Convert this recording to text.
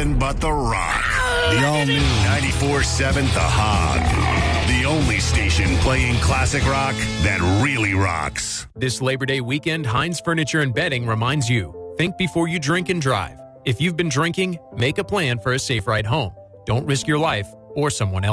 nothing but The Rock. The all-new 94.7 The Hog. The only station playing classic rock that really rocks. This Labor Day weekend, Heinz Furniture and Bedding reminds you, think before you drink and drive. If you've been drinking, make a plan for a safe ride home. Don't risk your life or someone else.